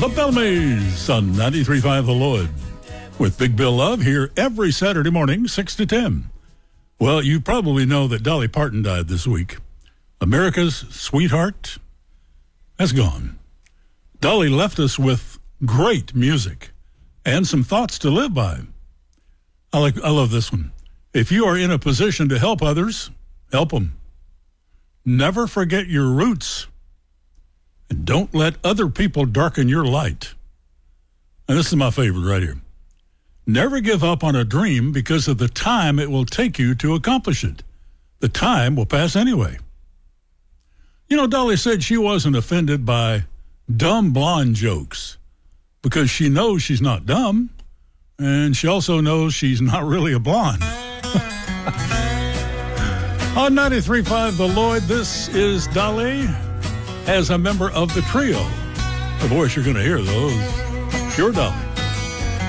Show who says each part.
Speaker 1: The Bellamy's on 93.5 The Lloyd with Big Bill Love here every Saturday morning, 6 to 10. Well, you probably know that Dolly Parton died this week. America's sweetheart has gone. Dolly left us with great music and some thoughts to live by. I love this one. If you are in a position to help others, help them. Never forget your roots. And don't let other people darken your light. And this is my favorite right here. Never give up on a dream because of the time it will take you to accomplish it. The time will pass anyway. You know, Dolly said she wasn't offended by dumb blonde jokes because she knows she's not dumb, and she also knows she's not really a blonde. On 93.5 The Lloyd, this is Dolly as a member of the trio. The voice you're going to hear, though, is pure Dolly.